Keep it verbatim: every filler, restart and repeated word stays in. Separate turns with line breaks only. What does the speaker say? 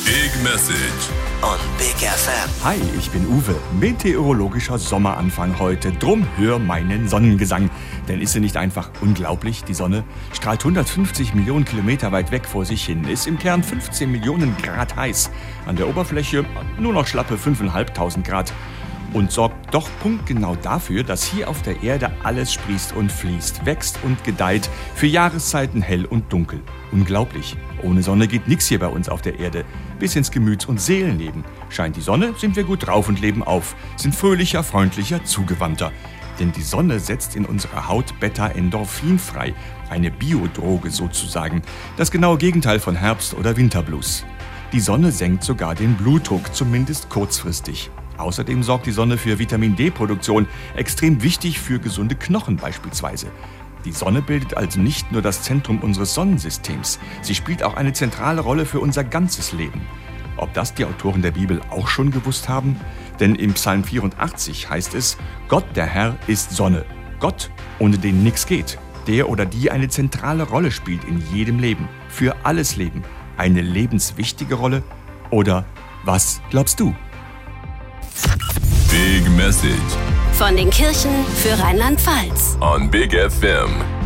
Big Message
on Big F M.
Hi, ich bin Uwe. Meteorologischer Sommeranfang heute. Drum hör meinen Sonnengesang. Denn ist sie nicht einfach unglaublich? Die Sonne strahlt hundertfünfzig Millionen Kilometer weit weg vor sich hin, ist im Kern fünfzehn Millionen Grad heiß, an der Oberfläche nur noch schlappe fünftausendfünfhundert Grad. Und sorgt doch punktgenau dafür, dass hier auf der Erde alles sprießt und fließt, wächst und gedeiht, für Jahreszeiten hell und dunkel. Unglaublich. Ohne Sonne geht nichts hier bei uns auf der Erde. Bis ins Gemüts- und Seelenleben. Scheint die Sonne, sind wir gut drauf und leben auf, sind fröhlicher, freundlicher, zugewandter. Denn die Sonne setzt in unserer Haut Beta-Endorphin frei, eine Biodroge sozusagen, das genaue Gegenteil von Herbst- oder Winterblues. Die Sonne senkt sogar den Blutdruck, zumindest kurzfristig. Außerdem sorgt die Sonne für Vitamin-D-Produktion, extrem wichtig für gesunde Knochen beispielsweise. Die Sonne bildet also nicht nur das Zentrum unseres Sonnensystems, sie spielt auch eine zentrale Rolle für unser ganzes Leben. Ob das die Autoren der Bibel auch schon gewusst haben? Denn im Psalm vierundachtzig heißt es, Gott der Herr ist Sonne, Gott, ohne den nichts geht, der oder die eine zentrale Rolle spielt in jedem Leben, für alles Leben, eine lebenswichtige Rolle, oder was glaubst du?
Big Message
Von den Kirchen für Rheinland-Pfalz.
on Big F M.